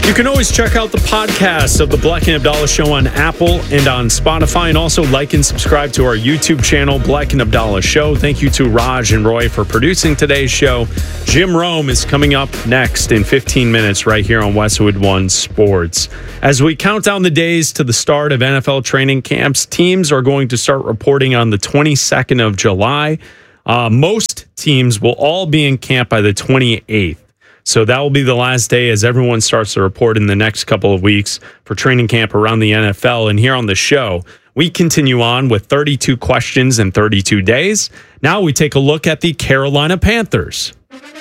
You can always check out the podcast of the Black and Abdallah Show on Apple and on Spotify, and also like and subscribe to our YouTube channel, Black and Abdallah Show. Thank you to Raj and Roy for producing today's show. Jim Rome is coming up next in 15 minutes right here on Westwood One Sports. As we count down the days to the start of NFL training camps, teams are going to start reporting on the 22nd of July. Most teams will all be in camp by the 28th. So that will be the last day as everyone starts to report in the next couple of weeks for training camp around the NFL. And here on the show, we continue on with 32 questions in 32 days. Now we take a look at the Carolina Panthers.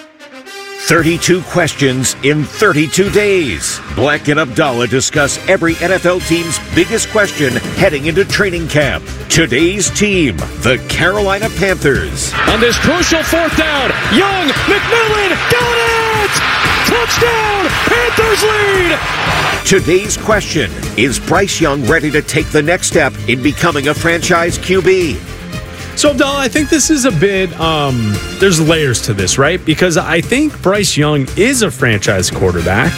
32 questions in 32 days. Black and Abdallah discuss every NFL team's biggest question heading into training camp. Today's team, the Carolina Panthers. On this crucial fourth down, Young, McMillan, got it! Touchdown, Panthers lead! Today's question, is Bryce Young ready to take the next step in becoming a franchise QB? So, Abdallah, I think this is a bit, there's layers to this, right? Because I think Bryce Young is a franchise quarterback.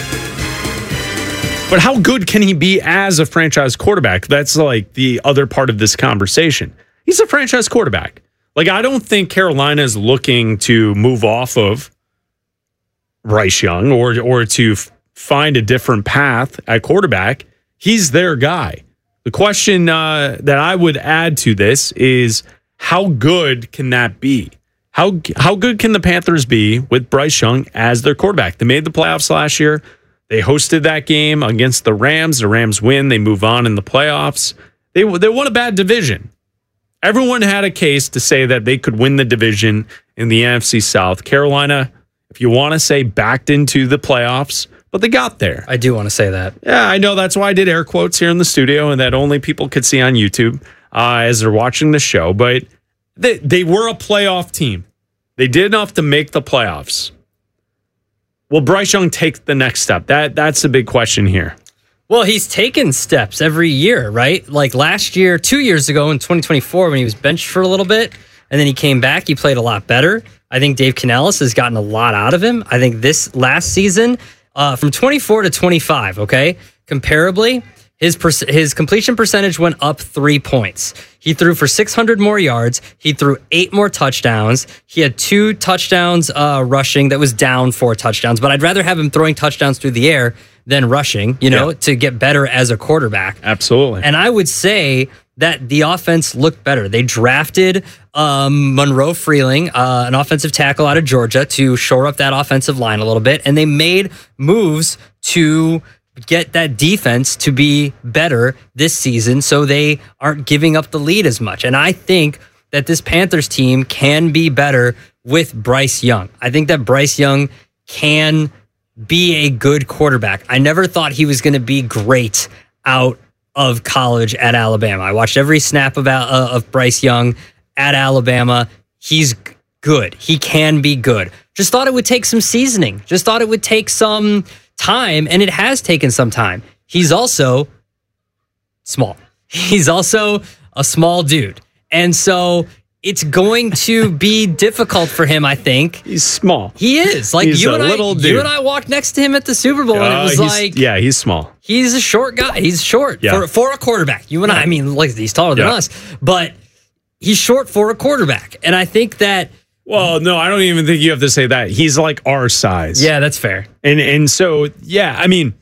But how good can he be as a franchise quarterback? That's like the other part of this conversation. He's a franchise quarterback. Like, I don't think Carolina is looking to move off of Bryce Young or to find a different path at quarterback. He's their guy. The question that I would add to this is, how good can that be? How good can the Panthers be with Bryce Young as their quarterback? They made the playoffs last year. They hosted that game against the Rams. The Rams win. They move on in the playoffs. They won a bad division. Everyone had a case to say that they could win the division in the NFC South. Carolina, if you want to say, backed into the playoffs, but they got there. I do want to say that. Yeah, I know. That's why I did air quotes here in the studio and that only people could see on YouTube as they're watching the show. But they were a playoff team. They did enough to make the playoffs. Will Bryce Young take the next step? That's the big question here. Well, he's taken steps every year, right? Like last year, 2 years ago in 2024, when he was benched for a little bit, and then he came back, he played a lot better. I think Dave Canales has gotten a lot out of him. I think this last season, from 24 to 25, okay, comparably, his completion percentage went up 3 points. He threw for 600 more yards. He threw 8 more touchdowns. He had 2 touchdowns rushing. That was down 4 touchdowns. But I'd rather have him throwing touchdowns through the air than rushing, to get better as a quarterback. Absolutely. And I would say that the offense looked better. They drafted Monroe Freeling, an offensive tackle out of Georgia, to shore up that offensive line a little bit. And they made moves to get that defense to be better this season so they aren't giving up the lead as much. And I think that this Panthers team can be better with Bryce Young. I think that Bryce Young can be a good quarterback. I never thought he was going to be great out of college at Alabama. I watched every snap of Bryce Young at Alabama. He's good. He can be good. Just thought it would take some seasoning. Just thought it would take some time, and it has taken some time. He's also small. He's also a small dude. And so it's going to be difficult for him, I think. He's small. He is. Like you and I walked next to him at the Super Bowl, and it was like, yeah, he's small. He's a short guy. He's short for a quarterback. You and I mean, like, he's taller than us, but he's short for a quarterback. And I think that, well, no, I don't even think you have to say that. He's like our size. Yeah, that's fair. And so, yeah, I mean,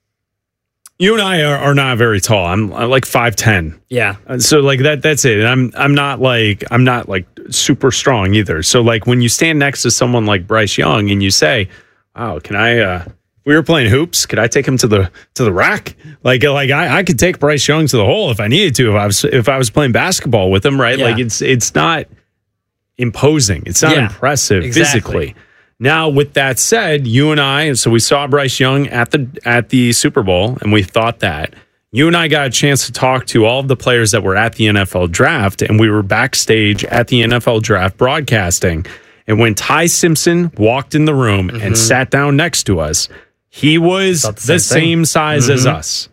you and I are not very tall. I'm like 5'10". Yeah. So like that's it. And I'm not like super strong either. So like when you stand next to someone like Bryce Young and you say, "Wow, can I we were playing hoops, could I take him to the rack?" Like I could take Bryce Young to the hole if I needed to, if I was playing basketball with him, right? Yeah. Like it's not imposing. It's not impressive physically. Now, with that said, you and I, so we saw Bryce Young at the Super Bowl, and we thought that. You and I got a chance to talk to all of the players that were at the NFL draft, and we were backstage at the NFL draft broadcasting. And when Ty Simpson walked in the room and sat down next to us, he was the same size as us.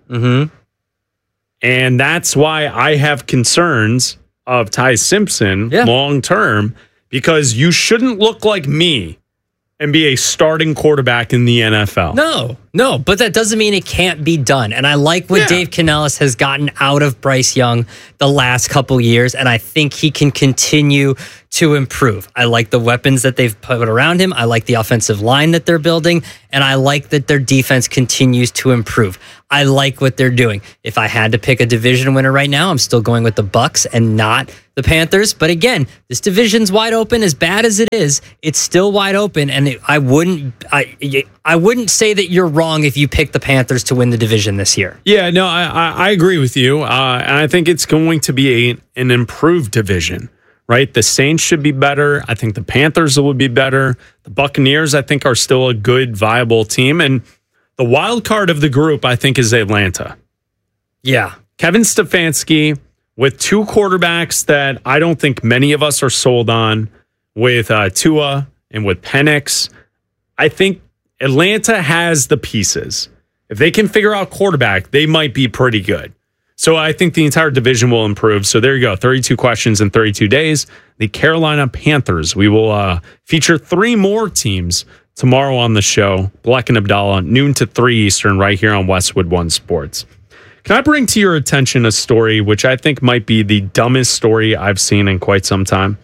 And that's why I have concerns of Ty Simpson long term, because you shouldn't look like me and be a starting quarterback in the NFL. No. No, but that doesn't mean it can't be done. And I like what Dave Canellis has gotten out of Bryce Young the last couple years, and I think he can continue to improve. I like the weapons that they've put around him. I like the offensive line that they're building, and I like that their defense continues to improve. I like what they're doing. If I had to pick a division winner right now, I'm still going with the Bucs and not the Panthers. But again, this division's wide open. As bad as it is, it's still wide open. And I wouldn't say that you're wrong if you pick the Panthers to win the division this year. Yeah, no, I agree with you. And I think it's going to be an improved division, right? The Saints should be better. I think the Panthers will be better. The Buccaneers, I think, are still a good, viable team. And the wild card of the group, I think, is Atlanta. Yeah. Kevin Stefanski with two quarterbacks that I don't think many of us are sold on, with Tua and with Penix. I think Atlanta has the pieces. If they can figure out quarterback, they might be pretty good. So I think the entire division will improve. So there you go. 32 questions in 32 days. The Carolina Panthers. We will feature 3 more teams tomorrow on the show. Black and Abdallah, noon to 3 Eastern, right here on Westwood One Sports. Can I bring to your attention a story which I think might be the dumbest story I've seen in quite some time?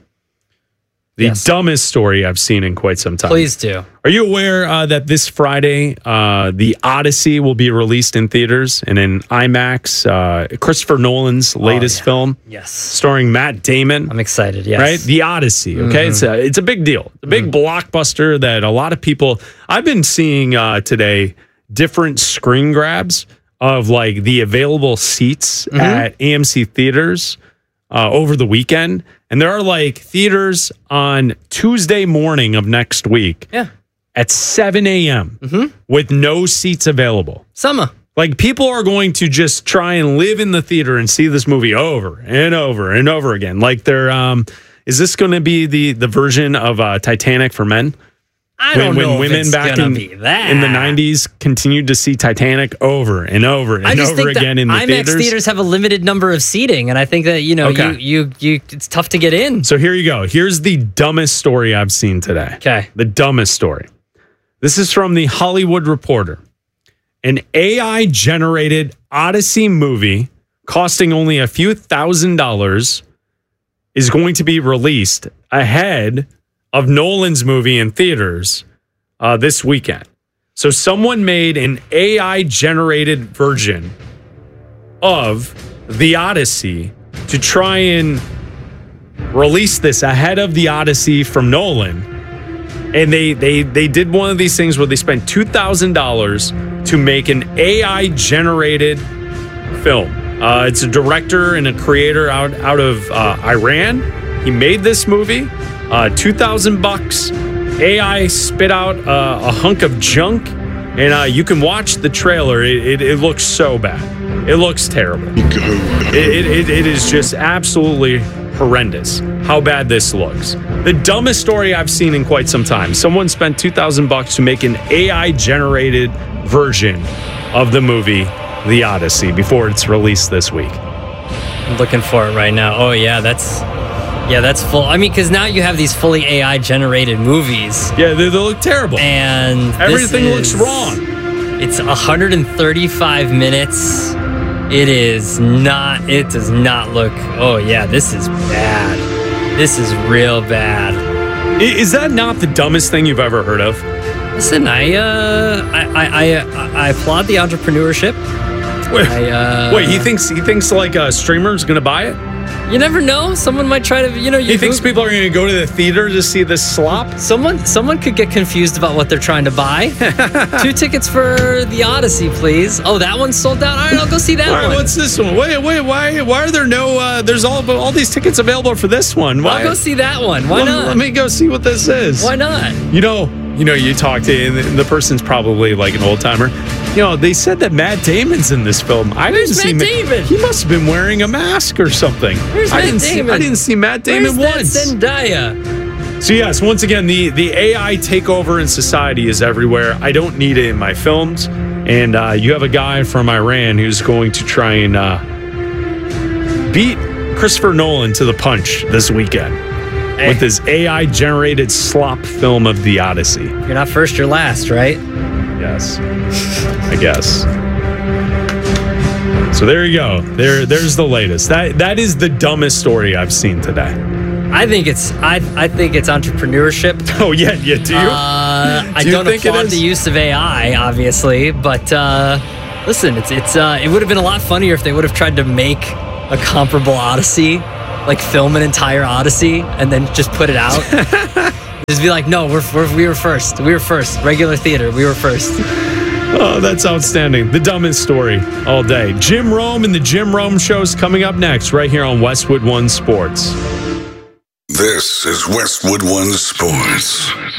Dumbest story I've seen in quite some time. Please do. Are you aware that this Friday, The Odyssey will be released in theaters and in IMAX? Christopher Nolan's latest film. Yes. Starring Matt Damon. I'm excited, yes. Right? The Odyssey, okay? It's a big deal. It's a big blockbuster that a lot of people... I've been seeing today different screen grabs of like the available seats at AMC theaters over the weekend. And there are like theaters on Tuesday morning of next week at 7 a.m. With no seats available. Summer. Like people are going to just try and live in the theater and see this movie over and over and over again. Like they're, is this going to be the version of Titanic for men? I don't know when women back in the 90s continued to see Titanic over and over and over again in the IMAX theaters have a limited number of seating, and I think that you it's tough to get in. So here you go. Here's the dumbest story I've seen today. Okay, the dumbest story. This is from the Hollywood Reporter. An AI generated Odyssey movie costing only a few $1,000s is going to be released ahead of Nolan's movie in theaters this weekend. So someone made an AI-generated version of The Odyssey to try and release this ahead of The Odyssey from Nolan. And they did one of these things where they spent $2,000 to make an AI-generated film. It's a director and a creator out of Iran. He made this movie. $2,000. AI spit out a hunk of junk, and you can watch the trailer. It looks so bad. It looks terrible. It is just absolutely horrendous how bad this looks. The dumbest story I've seen in quite some time. Someone spent $2,000 to make an AI-generated version of the movie The Odyssey before it's released this week. I'm looking for it right now. Oh, yeah, that's full. I mean, because now you have these fully AI-generated movies. Yeah, they look terrible. And everything looks wrong. It's 135 minutes. It does not look, oh yeah, this is bad. This is real bad. Is that not the dumbest thing you've ever heard of? Listen, I applaud the entrepreneurship. Wait, he thinks like a streamer is going to buy it? You never know. Someone might try to, He thinks people are going to go to the theater to see this slop? Someone could get confused about what they're trying to buy. 2 tickets for The Odyssey, please. Oh, that one's sold out? All right, I'll go see that one. All right, what's this one? Wait, why are there no, there's all these tickets available for this one? Why? I'll go see that one. Why not? Let me go see what this is. Why not? You talk to, and the person's probably like an old timer. They said that Matt Damon's in this film. I didn't see Matt Damon. He must have been wearing a mask or something. Where's Matt Damon? I didn't see Matt Damon once. Where's that Zendaya? So yes, once again, the AI takeover in society is everywhere. I don't need it in my films. And you have a guy from Iran who's going to try and beat Christopher Nolan to the punch this weekend with his AI-generated slop film of The Odyssey. You're not first, you're last, right? I guess. So there you go. There's the latest. That is the dumbest story I've seen today. I think it's entrepreneurship. Oh yeah, do you? I don't applaud the use of AI, obviously, but listen, it would have been a lot funnier if they would have tried to make a comparable Odyssey, like film an entire Odyssey and then just put it out. Just be like, no, we were first. We were first. Regular theater, we were first. Oh, that's outstanding. The dumbest story all day. Jim Rome and the Jim Rome Show's coming up next, right here on Westwood One Sports. This is Westwood One Sports.